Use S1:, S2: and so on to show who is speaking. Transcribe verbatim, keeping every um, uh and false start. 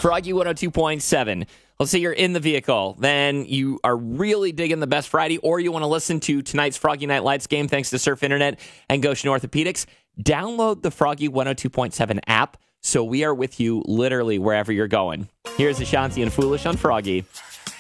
S1: Froggy one oh two point seven. Let's say you're in the vehicle. Then you are really digging the Best Friday, or you want to listen to tonight's Froggy Night Lights game thanks to Surf Internet and Goshen Orthopedics. Download the Froggy one oh two point seven app so we are with you literally wherever you're going. Here's Ashanti and Foolish on Froggy.